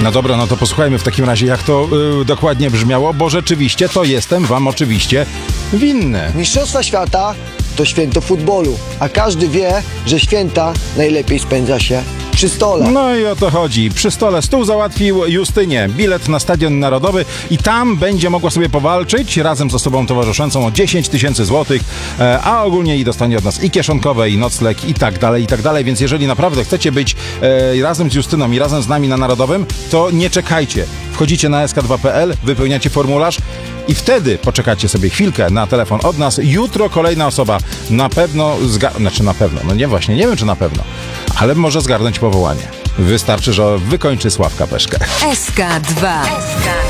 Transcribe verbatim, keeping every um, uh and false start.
No dobra, no to posłuchajmy w takim razie, jak to yy, dokładnie brzmiało, bo rzeczywiście to jestem wam oczywiście winny. Mistrzostwa świata to święto futbolu, a każdy wie, że święta najlepiej spędza się przy stole. No i o to chodzi. Przy stole stół załatwił Justynie bilet na Stadion Narodowy i tam będzie mogła sobie powalczyć razem z osobą towarzyszącą o dziesięć tysięcy złotych, e, a ogólnie i dostanie od nas i kieszonkowe, i nocleg, i tak dalej, i tak dalej. Więc jeżeli naprawdę chcecie być e, razem z Justyną i razem z nami na Narodowym, to nie czekajcie. Wchodzicie na es ka dwa kropka pe el, wypełniacie formularz i wtedy poczekacie sobie chwilkę na telefon od nas. Jutro kolejna osoba na pewno, zga- znaczy na pewno, no nie właśnie, nie wiem czy na pewno, ale może zgarnąć powołanie. Wystarczy, że wykończy Sławka Peszkę. es ka dwa.